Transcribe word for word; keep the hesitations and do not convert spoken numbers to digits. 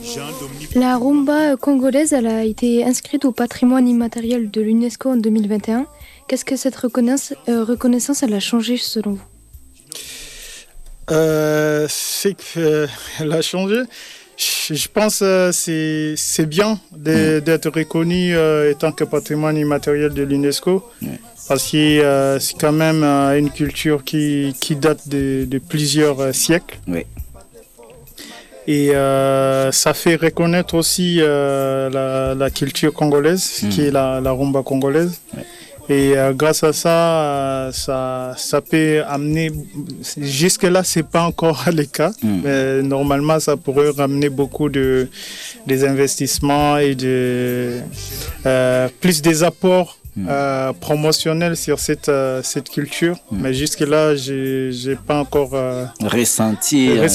La rumba congolaise, elle a été inscrite au patrimoine immatériel de l'UNESCO en deux mille vingt et un. Qu'est-ce que cette reconnaissance, euh, reconnaissance elle a changé selon vous? Euh, c'est qu'elle a changé. Je je pense que c'est c'est bien de- d'être reconnu euh, étant que patrimoine immatériel de l'UNESCO parce que euh, c'est quand même euh, une culture qui, qui date de, de plusieurs euh, siècles. Oui. Et euh, ça fait reconnaître aussi euh, la, la culture congolaise, Mm. qui est la, la rumba congolaise. Ouais. Et euh, grâce à ça, euh, ça, ça peut amener. Jusque-là, c'est pas encore le cas, Mm. mais normalement, ça pourrait ramener beaucoup de des investissements et de euh, plus des apports. Mm. Euh, promotionnels sur cette, euh, cette culture, Mm. mais jusque-là, j'ai j'ai pas encore euh, Ressentir.